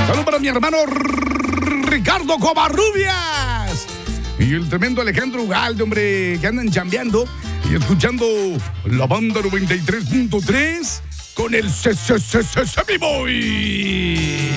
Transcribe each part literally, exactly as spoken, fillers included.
Saludos para mi hermano Ricardo Covarrubias y el tremendo Alejandro Ugalde, hombre, que andan chambeando y escuchando la banda noventa y tres punto tres con el C C C C Sammy Boy.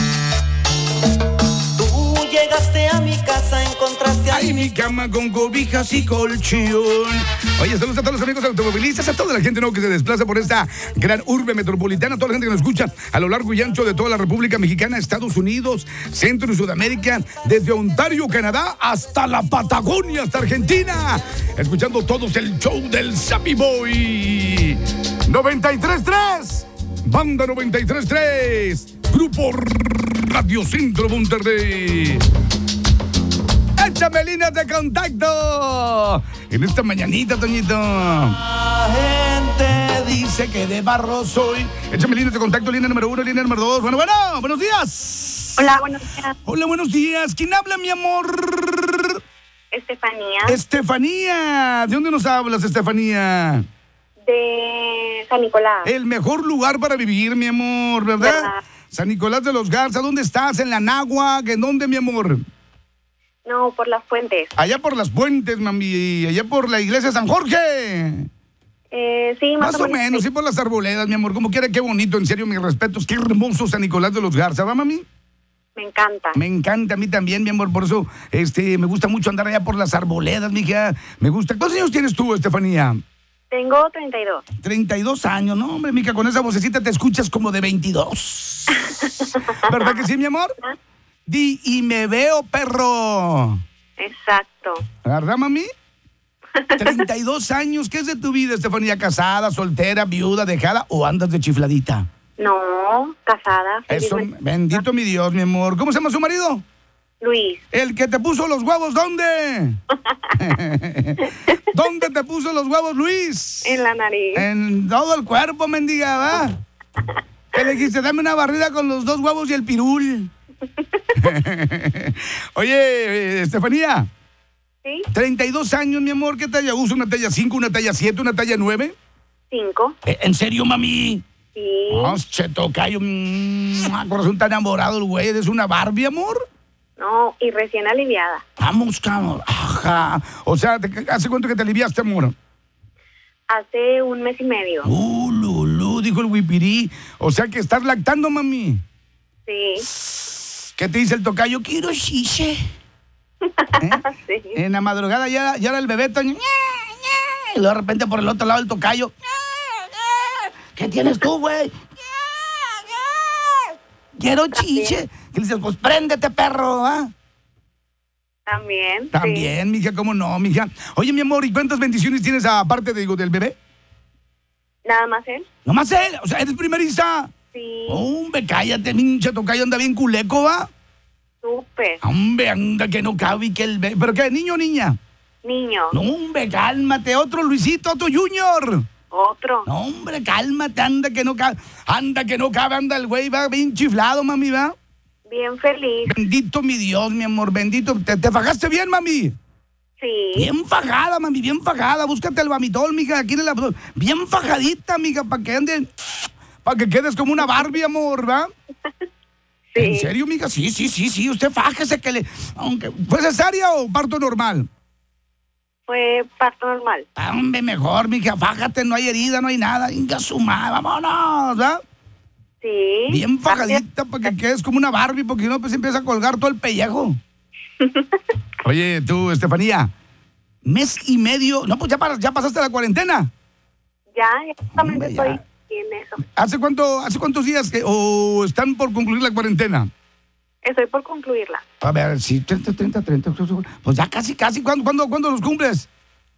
Llegaste a mi casa, encontraste ahí mi cama con cobijas y colchón. Oye, saludos a todos los amigos automovilistas, a toda la gente, ¿no?, que se desplaza por esta gran urbe metropolitana, a toda la gente que nos escucha a lo largo y ancho de toda la República Mexicana, Estados Unidos, Centro y Sudamérica, desde Ontario, Canadá, hasta la Patagonia, hasta Argentina, escuchando todos el show del Sammy Boy. noventa y tres punto tres, banda noventa y tres punto tres, grupo Radio Centro Monterrey. Échame líneas de contacto en esta mañanita, Toñito. La gente Dice que de barro soy. Échame líneas de contacto, línea número uno, línea número dos. Bueno, bueno, buenos días. Hola, buenos días. Hola, buenos días. ¿Quién habla, mi amor? Estefanía, Estefanía. ¿De dónde nos hablas, Estefanía? de San Nicolás. El mejor lugar para vivir, mi amor, ¿verdad? ¿Verdad? San Nicolás de los Garza. ¿Dónde estás? ¿En la Náhuac? ¿En dónde, mi amor? No, por las fuentes. Allá por las Puentes, mami. Allá por la iglesia de San Jorge. Eh, sí, más, Más o menos, sí, por las arboledas, mi amor. Como quiera, qué bonito, en serio, mis respetos. Qué hermoso San Nicolás de los Garza, ¿va, mami? Me encanta. Me encanta a mí también, mi amor. Por eso este, me gusta mucho andar allá por las arboledas, mija. Me gusta. ¿Cuántos años tienes tú, Estefanía? Tengo treinta y dos. treinta y dos años, ¿no? Hombre, mija, con esa vocecita te escuchas como de veintidós. ¿Verdad que sí, mi amor? Di, y me veo, perro. Exacto. ¿Verdad, mami? treinta y dos años. ¿Qué es de tu vida, Estefanía? ¿Casada, soltera, viuda, dejada o andas de chifladita? No, casada. Eso, felizmente. bendito mi Dios, mi amor. ¿Cómo se llama su marido? Luis, El que te puso los huevos, ¿dónde? ¿Dónde te puso los huevos, Luis? en la nariz. En todo el cuerpo, mendiga, ¿va? Que le dijiste, dame una barrida con los dos huevos y el pirul. Oye, eh, Estefanía, ¿Sí? treinta y dos años, mi amor. ¿Qué talla usa? ¿Una talla cinco, una talla siete, una talla nueve? Cinco. Eh, ¿En serio, mami? Sí. Oh, che, tocayo. Mm, corazón tan enamorado el güey. ¿Eres una Barbie, amor? No, y recién aliviada. Vamos, cabrón. Ajá. O sea, ¿te- ¿hace cuánto que te aliviaste, amor? Hace un mes y medio. Uh, Lulú, dijo el huipirí. O sea que estás lactando, mami. Sí. ¿Qué te dice el tocayo? Quiero chiche. ¿Eh? Sí. En la madrugada ya, ya era el bebé, Toño. ñe, ñe, Y luego de repente por el otro lado el tocayo. ñe, ñe. ¿Qué tienes tú, güey? ñe, ñe. Quiero chiche. ¿Qué le dices? Pues préndete, perro, ¿ah? También. Sí. También, mija, ¿cómo no, mija? Oye, mi amor, ¿y cuántas bendiciones tienes aparte de, digo, del bebé? Nada más él. Nomás él, o sea, eres primeriza. Sí. Hombre, cállate, pinche tocayo, anda bien culeco, ¿va? Súper. Hombre, anda que no cabe y que el bebé. ¿Pero qué, niño o niña? Niño. No, hombre, cálmate, otro Luisito, otro Junior. Otro. No, hombre, cálmate, anda que no cabe. Anda que no cabe, anda el güey, va bien chiflado, mami, va. Bien feliz. Bendito mi Dios, mi amor, bendito. ¿Te, te fajaste bien, mami? Sí. Bien fajada, mami, bien fajada. Búscate el Bamitol, mija, aquí en el abdomen. Bien fajadita, mija, para que anden, para que quedes como una Barbie, amor, ¿va? Sí. ¿En serio, mija? Sí, sí, sí, sí, usted fájese que le... Aunque, ¿fue cesárea o parto normal? Fue parto normal. Ah, hombre, mejor, mija, fájate, no hay herida, no hay nada. Inga su madre, vámonos, ¿va? Sí. Bien fajadita para que quedes como una Barbie, porque si no, pues empieza a colgar todo el pellejo. Oye, tú, Estefanía, mes y medio... No, pues ya, para- ya pasaste la cuarentena. Ya, exactamente Hombre, ya. estoy en eso. ¿Hace cuánto, hace cuántos días que o están por concluir la cuarentena? Estoy por concluirla. A ver, sí, treinta, treinta, treinta. Pues ya casi, casi. ¿Cuándo, cuándo, cuándo los cumples?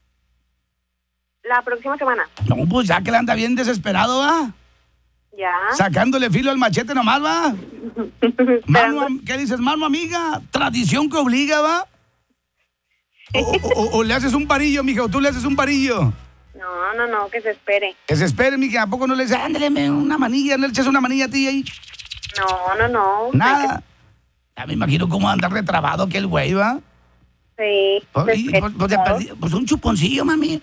La próxima semana. No, pues ya que le anda bien desesperado, ¿va? Ya. Sacándole filo al machete nomás, ¿va? Mano, am- ¿qué dices, mano amiga? Tradición que obliga, ¿va? O, o- o- o le haces un parillo, mija, o tú le haces un parillo. No, no, no, que se espere. Que se espere, mija. ¿A poco no le dices, ándale, me, una manilla, no le eches una manilla a ti ahí? No, no, no. Nada. Ya me imagino cómo anda retrabado aquel güey, ¿va? Sí. Pues, se y- espere. pues, pues, de perdi- pues un chuponcillo, mami.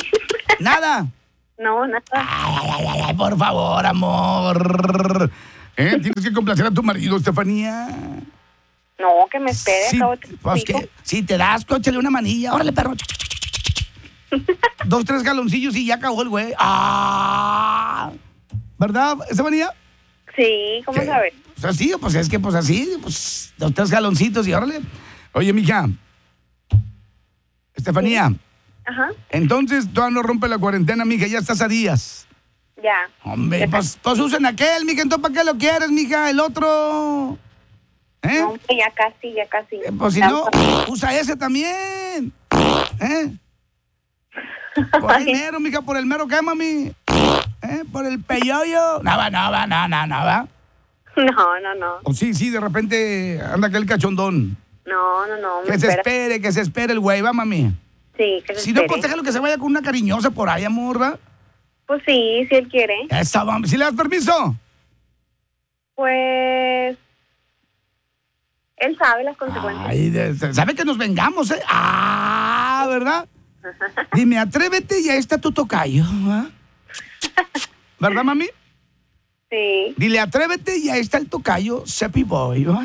Nada. No, nada. Ay, ay, ay, ay, por favor, amor. ¿Eh? Tienes que complacer a tu marido, Estefanía. No, que me espere. Sí, acabo de pues dijo. que, si te das, cóchale una manilla. Órale, perro. Dos, tres galoncillos y ya acabó el güey. ¡Ah! ¿Verdad, Estefanía? Sí, ¿cómo ¿Qué? sabes? Pues así, pues es que pues así, pues dos, tres galoncitos y órale. Oye, mija. Estefanía, Ajá, entonces todavía no rompe la cuarentena, mija, ya estás a días. ya. Hombre, Ya pues, pues usen aquel, mija, entonces ¿para qué lo quieres, mija? El otro. ¿Eh? No, hombre, ya casi, ya casi. Eh, pues si Ya no, casi. usa ese también. ¿Eh? Por ahí mero, mija, por el mero qué, mami. ¿Eh? Por el peyoyo. No va, no va, no, no, no va. No, no, no. O sí, sí, de repente anda aquel cachondón. No, no, no. Me Que se espera. espere, que se espere el güey, va, mami. Sí, que se Si no, espere. pues déjalo que se vaya con una cariñosa por ahí, amor, ¿va? Pues sí, si él quiere. Esa, mami. ¿Sí le das permiso? Pues. Él sabe las consecuencias. Ay, de- de- sabe que nos vengamos, ¿eh? Ah, ¿verdad? Dime, atrévete y ahí está tu tocayo, ¿va? ¿Verdad, mami? Sí. Dile, atrévete y ahí está el tocayo, Sepi Boy, ¿va?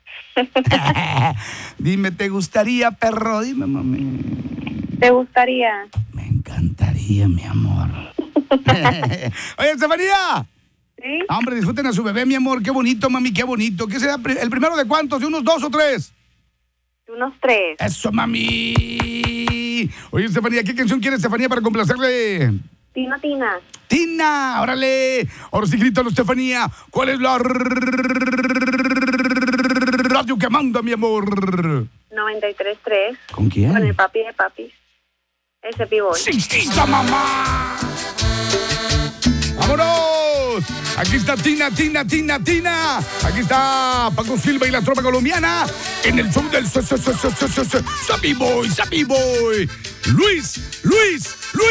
Dime, ¿te gustaría, perro? Dime, mami. ¿Te gustaría? Me encantaría, mi amor. Oye, Estefanía. Sí. Hombre, disfruten a su bebé, mi amor. Qué bonito, mami, qué bonito. ¿Qué será pri- el primero de cuántos? ¿De unos dos o tres? Unos tres. Eso, mami. Oye, Estefanía, ¿qué canción quiere Estefanía para complacerle? Tina, Tina. Tina, órale. Ahora sí, grítalo, Estefanía. ¿Cuál es la radio que manda, mi amor? noventa y tres tres. ¿Con quién? Con el papi de papis. Ese pibón. ¡Chiquita, mamá! ¡Vámonos! Aquí está Tina, Tina, Tina, Tina. Aquí está Paco Silva y la tropa colombiana en el show del Sabi Boy, Sabi Boy. Luis, Luis, Luis.